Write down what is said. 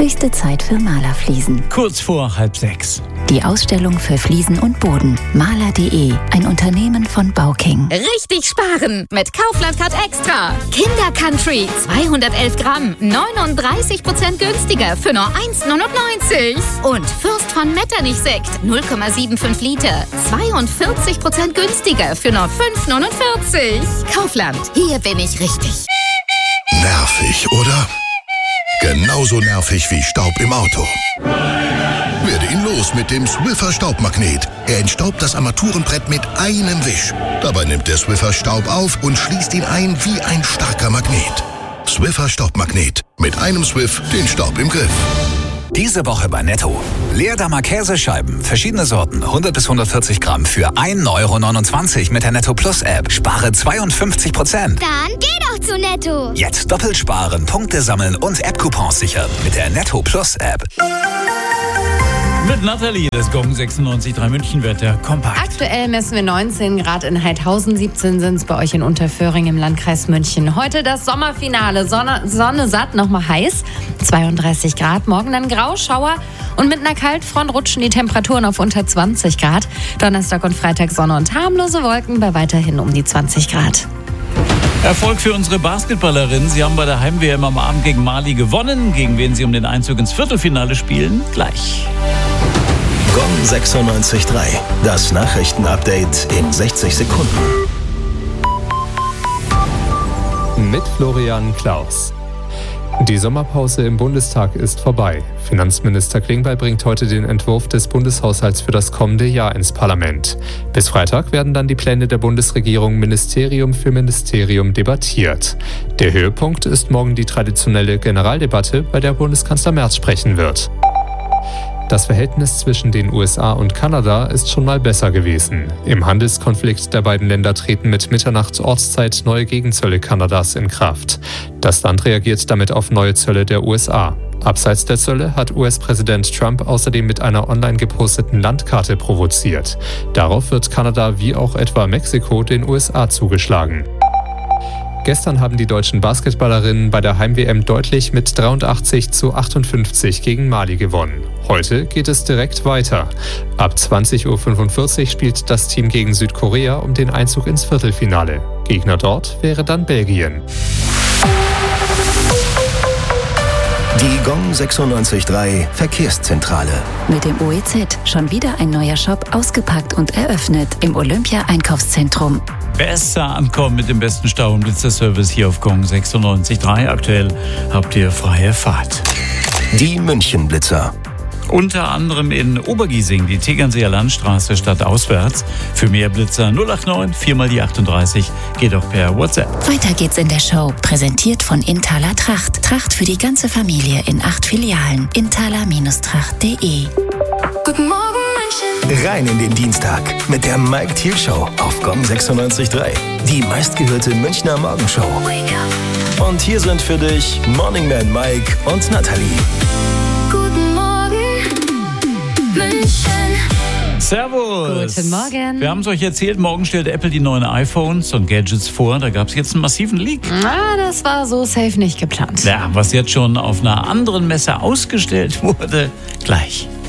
Höchste Zeit für Malerfliesen. Kurz vor 5:30. Die Ausstellung für Fliesen und Boden. Maler.de, ein Unternehmen von Bauking. Richtig sparen mit Kaufland-Card Extra. Kinder-Country, 211 Gramm, 39% günstiger für nur 1,99. Und Fürst von Metternich-Sekt, 0,75 Liter, 42% günstiger für nur 5,49. Kaufland, hier bin ich richtig. Nervig, oder? Genauso nervig wie Staub im Auto. Werde ihn los mit dem Swiffer Staubmagnet. Er entstaubt das Armaturenbrett mit einem Wisch. Dabei nimmt der Swiffer Staub auf und schließt ihn ein wie ein starker Magnet. Swiffer Staubmagnet. Mit einem Swiff den Staub im Griff. Diese Woche bei Netto. Leerdammer Käsescheiben, verschiedene Sorten, 100 bis 140 Gramm für 1,29 € mit der Netto Plus App. Spare 52%. Dann geh doch zu Netto. Jetzt doppelt sparen, Punkte sammeln und App-Coupons sichern mit der Netto Plus App. Mit Nathalie, das Gong 96.3 München-Wetter kompakt. Aktuell messen wir 19 Grad in Heidhausen, 17 sind es bei euch in Unterföhring im Landkreis München. Heute das Sommerfinale, Sonne satt, nochmal heiß, 32 Grad. Morgen dann Grauschauer und mit einer Kaltfront rutschen die Temperaturen auf unter 20 Grad. Donnerstag und Freitag Sonne und harmlose Wolken bei weiterhin um die 20 Grad. Erfolg für unsere Basketballerinnen. Sie haben bei der Heim-WM am Abend gegen Mali gewonnen. Gegen wen sie um den Einzug ins Viertelfinale spielen, gleich. Gong 96.3, das Nachrichtenupdate in 60 Sekunden. Mit Florian Klaus. Die Sommerpause im Bundestag ist vorbei. Finanzminister Klingbeil bringt heute den Entwurf des Bundeshaushalts für das kommende Jahr ins Parlament. Bis Freitag werden dann die Pläne der Bundesregierung Ministerium für Ministerium debattiert. Der Höhepunkt ist morgen die traditionelle Generaldebatte, bei der Bundeskanzler Merz sprechen wird. Das Verhältnis zwischen den USA und Kanada ist schon mal besser gewesen. Im Handelskonflikt der beiden Länder treten mit Mitternacht Ortszeit neue Gegenzölle Kanadas in Kraft. Das Land reagiert damit auf neue Zölle der USA. Abseits der Zölle hat US-Präsident Trump außerdem mit einer online geposteten Landkarte provoziert. Darauf wird Kanada wie auch etwa Mexiko den USA zugeschlagen. Gestern haben die deutschen Basketballerinnen bei der Heim-WM deutlich mit 83:58 gegen Mali gewonnen. Heute geht es direkt weiter. Ab 20:45 Uhr spielt das Team gegen Südkorea um den Einzug ins Viertelfinale. Gegner dort wäre dann Belgien. Die Gong 96.3 Verkehrszentrale. Mit dem OEZ schon wieder ein neuer Shop ausgepackt und eröffnet im Olympia-Einkaufszentrum. Besser ankommen mit dem besten Stau- und Blitzerservice hier auf Gong 96.3. Aktuell habt ihr freie Fahrt. Die München-Blitzer. Unter anderem in Obergiesing, die Tegernseer Landstraße stadtauswärts. Für mehr Blitzer 089 4 die 38. Geht auch per WhatsApp. Weiter geht's in der Show. Präsentiert von Inthaler Tracht. Tracht für die ganze Familie in 8 Filialen. Inthaler-Tracht.de. Guten Morgen, München. Rein in den Dienstag mit der Mike Thiel Show auf Gong 96.3. Die meistgehörte Münchner Morgenshow. Wake up. Und hier sind für dich Morning Man Mike und Nathalie. Guten Morgen, München. Servus. Guten Morgen. Wir haben es euch erzählt, morgen stellt Apple die neuen iPhones und Gadgets vor. Da gab es jetzt einen massiven Leak. Das war so safe nicht geplant. Ja, was jetzt schon auf einer anderen Messe ausgestellt wurde, gleich.